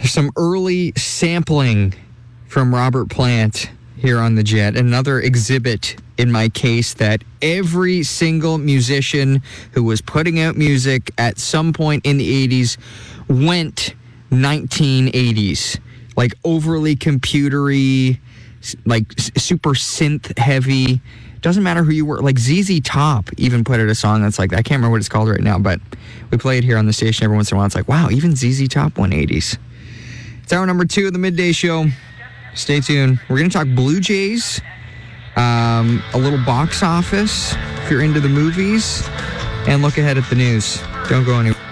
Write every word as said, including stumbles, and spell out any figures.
some early sampling from Robert Plant here on The Jet. Another exhibit in my case that every single musician who was putting out music at some point in the eighties went nineteen eighties. Like overly computery, like super synth heavy. Doesn't matter who you were. Like Z Z Top even put out a song that's like, I can't remember what it's called right now, but we play it here on the station every once in a while. It's like, wow, even Z Z Top went eighties. It's hour number two of the Midday Show. Stay tuned. We're going to talk Blue Jays, um, a little box office if you're into the movies, and look ahead at the news. Don't go anywhere.